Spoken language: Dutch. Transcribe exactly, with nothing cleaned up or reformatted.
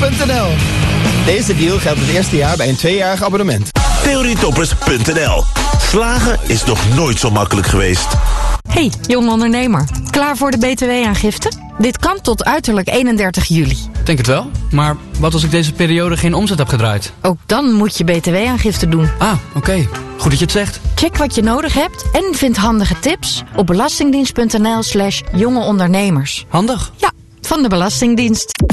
punt n l. Deze deal geldt het eerste jaar bij een tweejarig abonnement. theorietoppers punt n l. Slagen is nog nooit zo makkelijk geweest. Hey, jonge ondernemer. Klaar voor de B T W-aangifte? Dit kan tot uiterlijk eenendertig juli. Denk het wel, maar wat als ik deze periode geen omzet heb gedraaid? Ook dan moet je B T W-aangifte doen. Ah, oké. Okay. Goed dat je het zegt. Check wat je nodig hebt en vind handige tips op belastingdienst punt n l slash jonge ondernemers. Handig. Ja, van de Belastingdienst.